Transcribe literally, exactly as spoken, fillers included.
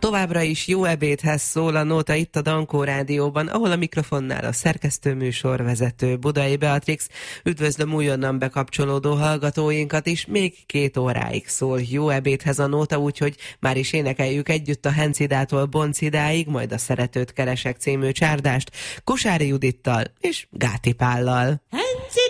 Továbbra is jó ebédhez szól a nóta itt a Dankó Rádióban, ahol a mikrofonnál a szerkesztőműsorvezető Budai Beatrix. Üdvözlöm újonnan bekapcsolódó hallgatóinkat is, még két óráig szól jó ebédhez a nóta, úgyhogy már is énekeljük együtt a Hencidától Boncidáig, majd a Szeretőt keresek című csárdást Kosári Judittal és Gáti Pállal. Henci!